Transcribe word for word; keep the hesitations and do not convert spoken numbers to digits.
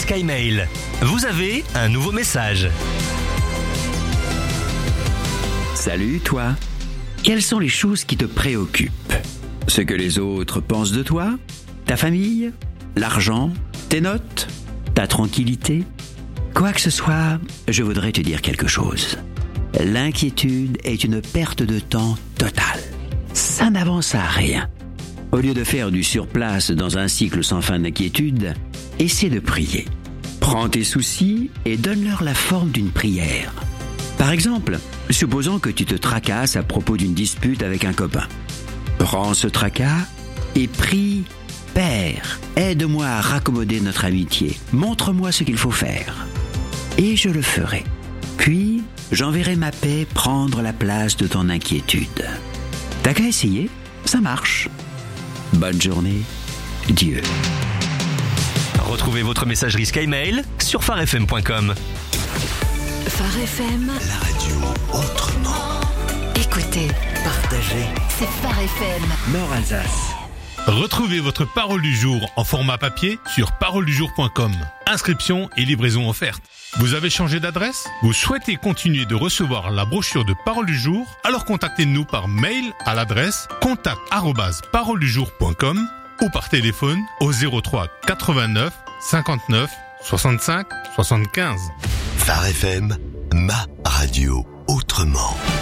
Sky Mail. Vous avez un nouveau message. Salut toi. Quelles sont les choses qui te préoccupent ? Ce que les autres pensent de toi ? Ta famille ? L'argent ? Tes notes ? Ta tranquillité ? Quoi que ce soit, je voudrais te dire quelque chose. L'inquiétude est une perte de temps totale. Ça n'avance à rien. Au lieu de faire du surplace dans un cycle sans fin d'inquiétude, essaie de prier. Prends tes soucis et donne-leur la forme d'une prière. Par exemple, supposons que tu te tracasses à propos d'une dispute avec un copain. Prends ce tracas et prie « Père, aide-moi à raccommoder notre amitié. Montre-moi ce qu'il faut faire. » Et je le ferai. Puis, j'enverrai ma paix prendre la place de ton inquiétude. T'as qu'à essayer, ça marche. Bonne journée, Dieu. Retrouvez votre messagerie Sky Mail sur phare f m point com. Phare F M, La radio autrement. écoutez, Partagez. c'est Phare F M. Nord Alsace. Retrouvez votre parole du jour en format papier sur parole du jour point com. Inscription et livraison offerte. Vous avez changé d'adresse ? Vous souhaitez continuer de recevoir la brochure de Parole du jour ? Alors contactez-nous par mail à l'adresse contact arobase parole du jour point com ou par téléphone au zéro trois quatre-vingt-neuf cinquante-neuf soixante-cinq soixante-quinze. Phare F M, ma radio autrement.